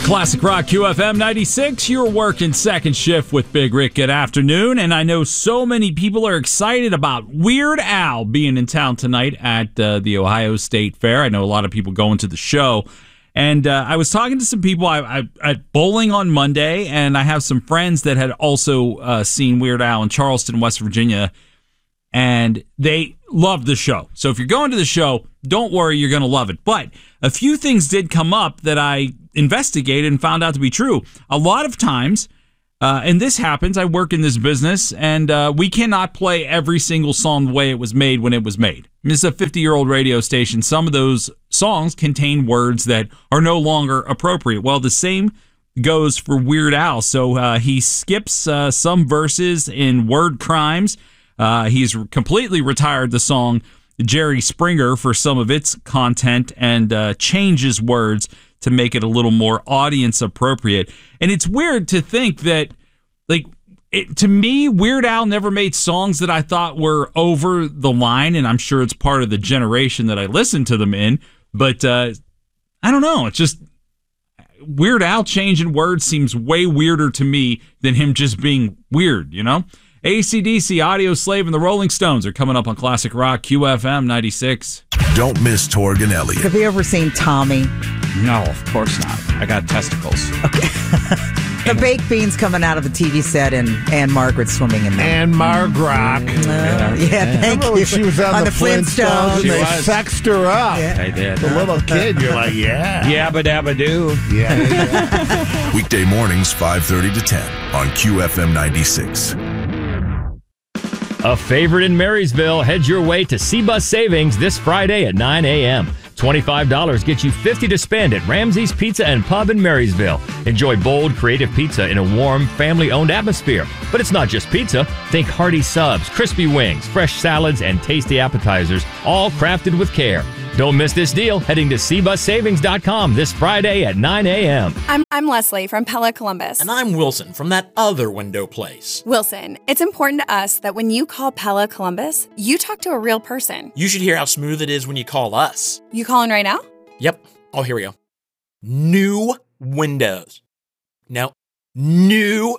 Classic Rock QFM 96, you're working second shift with Big Rick. Good afternoon, and I know so many people are excited about Weird Al being in town tonight at the Ohio State Fair. I know a lot of people going to the show, and I was talking to some people at bowling on Monday, and I have some friends that had also seen Weird Al in Charleston, West Virginia, and they loved the show. So if you're going to the show, don't worry, you're going to love it. But a few things did come up that I investigated and found out to be true. A lot of times, and this happens, I work in this business, and we cannot play every single song the way it was made when it was made. This is a 50-year-old radio station. Some of those songs contain words that are no longer appropriate. Well, the same goes for Weird Al. So he skips some verses in Word Crimes. He's completely retired the song Jerry Springer for some of its content and changes words to make it a little more audience appropriate. And it's weird to think that, to me, Weird Al never made songs that I thought were over the line, and I'm sure it's part of the generation that I listened to them in. But I don't know. It's just Weird Al changing words seems way weirder to me than him just being weird, you know? AC/DC, Audio Slave, and the Rolling Stones are coming up on Classic Rock QFM 96. Don't miss Torg and Elliott. Have you ever seen Tommy? No, of course not. I got testicles. Okay. The baked beans coming out of the TV set and Anne Margaret swimming in them. Anne Margaret. Thank you. When she was on the Flintstones, they was. sexed her up. Yeah. They did. The little kid, you're like, yeah. Yabba dabba doo. Yeah. Weekday mornings, 5:30 to 10 on QFM 96. A favorite in Marysville, head your way to C-Bus Savings this Friday at 9 a.m. $25 gets you $50 to spend at Ramsey's Pizza and Pub in Marysville. Enjoy bold, creative pizza in a warm, family-owned atmosphere. But it's not just pizza. Think hearty subs, crispy wings, fresh salads, and tasty appetizers, all crafted with care. Don't miss this deal. Heading to cbussavings.com this Friday at 9 a.m. I'm Leslie from Pella Columbus. And I'm Wilson from that other window place. Wilson, it's important to us that when you call Pella Columbus, you talk to a real person. You should hear how smooth it is when you call us. You calling right now? Yep. Oh, here we go. New windows. No. New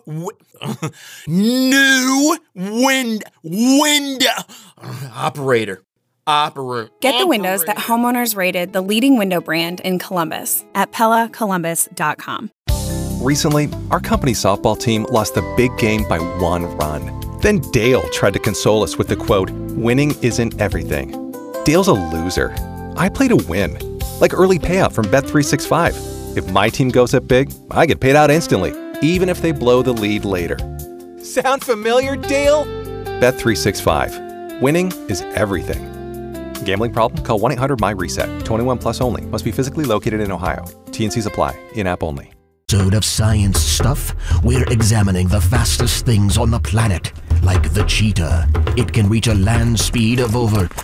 window. Operator. Get the windows that homeowners rated the leading window brand in Columbus at PellaColumbus.com. Recently, our company softball team lost the big game by 1 run. Then Dale tried to console us with the quote, "Winning isn't everything." Dale's a loser. I play to win, like early payout from Bet365. If my team goes up big, I get paid out instantly, even if they blow the lead later. Sound familiar, Dale? Bet365. Winning is everything. Gambling problem? Call 1-800-MY-RESET. 21 plus only. Must be physically located in Ohio. T&Cs apply. In-app only. Of science stuff, we're examining the fastest things on the planet, like the cheetah. It can reach a land speed of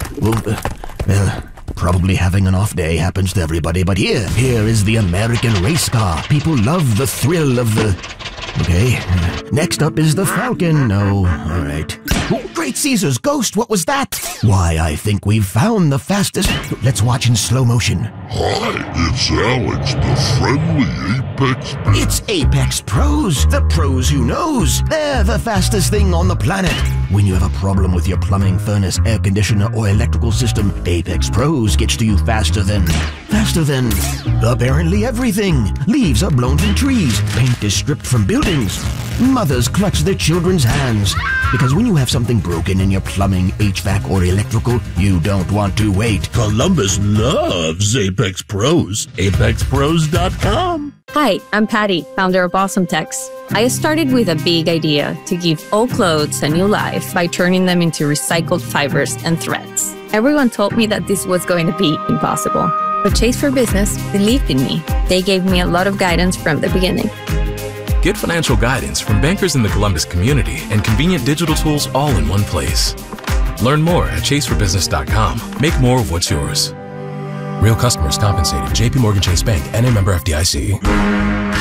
probably having an off day happens to everybody, but here is the American race car. People love the thrill of the... Okay, next up is the Falcon. No, all right. Oh, Great Caesar's ghost, what was that? Why, I think we've found the fastest... Let's watch in slow motion. Hi, it's Alex, the friendly Apex Pro. It's Apex Pros, the pros who knows. They're the fastest thing on the planet. When you have a problem with your plumbing, furnace, air conditioner, or electrical system, Apex Pros gets to you faster than apparently everything. Leaves are blown from trees. Paint is stripped from buildings. Mothers clutch their children's hands. Because when you have something broken in your plumbing, HVAC, or electrical, you don't want to wait. Columbus loves Apex Pros. ApexPros.com. Hi, I'm Patty, founder of Awesome Tex. I started with a big idea to give old clothes a new life by turning them into recycled fibers and threads. Everyone told me that this was going to be impossible. But Chase for Business believed in me. They gave me a lot of guidance from the beginning. Get financial guidance from bankers in the Columbus community and convenient digital tools all in one place. Learn more at chaseforbusiness.com. Make more of what's yours. Real customers compensated. JPMorgan Chase Bank, N.A. member FDIC.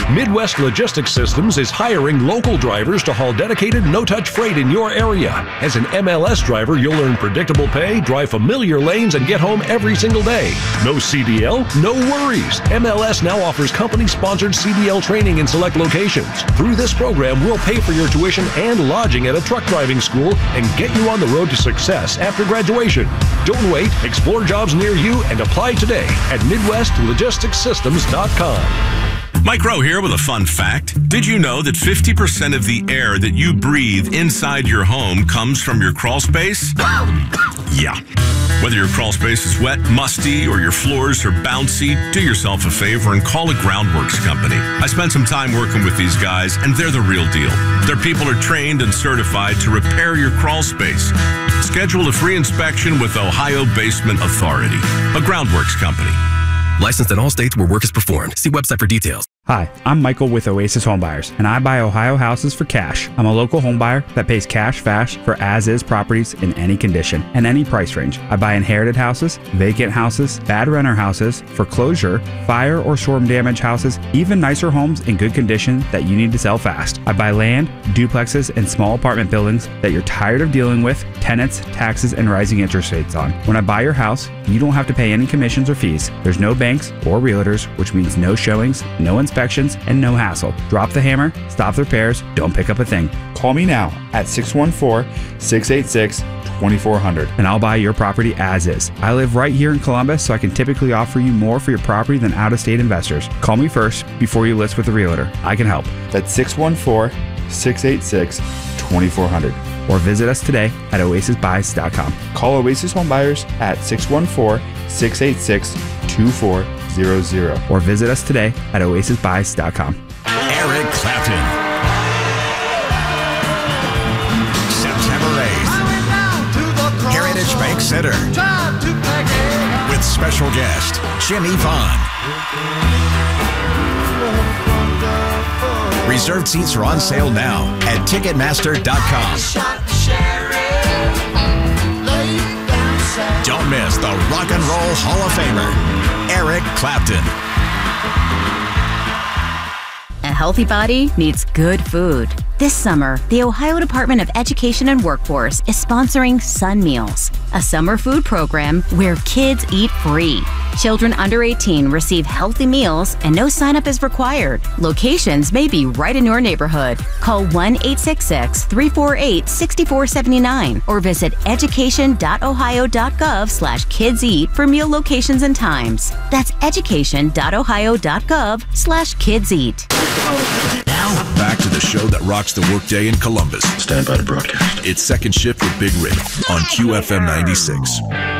Midwest Logistics Systems is hiring local drivers to haul dedicated, no-touch freight in your area. As an MLS driver, you'll earn predictable pay, drive familiar lanes, and get home every single day. No CDL? No worries. MLS now offers company-sponsored CDL training in select locations. Through this program, we'll pay for your tuition and lodging at a truck driving school and get you on the road to success after graduation. Don't wait. Explore jobs near you and apply today at MidwestLogisticsSystems.com. Mike Rowe here with a fun fact. Did you know that 50% of the air that you breathe inside your home comes from your crawl space? Yeah. Whether your crawl space is wet, musty, or your floors are bouncy, do yourself a favor and call a Groundworks company. I spent some time working with these guys, and they're the real deal. Their people are trained and certified to repair your crawl space. Schedule a free inspection with Ohio Basement Authority, a Groundworks company. Licensed in all states where work is performed. See website for details. Hi, I'm Michael with Oasis Homebuyers, and I buy Ohio houses for cash. I'm a local homebuyer that pays cash fast for as-is properties in any condition and any price range. I buy inherited houses, vacant houses, bad renter houses, foreclosure, fire or storm damage houses, even nicer homes in good condition that you need to sell fast. I buy land, duplexes, and small apartment buildings that you're tired of dealing with tenants, taxes, and rising interest rates on. When I buy your house, you don't have to pay any commissions or fees. There's no banks or realtors, which means no showings, no inspections, and no hassle. Drop the hammer, stop the repairs, don't pick up a thing. Call me now at 614-686-2400 and I'll buy your property as is. I live right here in Columbus, so I can typically offer you more for your property than out-of-state investors. Call me first before you list with a realtor. I can help. That's 614-686-2400 or visit us today at oasisbuys.com. Call Oasis Homebuyers at 614-686-2400 or visit us today at oasisbuys.com. Eric Clapton. September 8th. Heritage Bank Center. With special guest, Jimmy Vaughn. Reserved seats are on sale now at Ticketmaster.com. Don't miss the Rock and Roll Hall of Famer, Eric Clapton. A healthy body needs good food. This summer, the Ohio Department of Education and Workforce is sponsoring Sun Meals, a summer food program where kids eat free. Children under 18 receive healthy meals and no sign-up is required. Locations may be right in your neighborhood. Call 1-866-348-6479 or visit education.ohio.gov/kidseat for meal locations and times. That's education.ohio.gov/kidseat. Now, back to the show that rocks the workday in Columbus. Stand by to broadcast. It's Second Shift with Big Rick on QFM 96.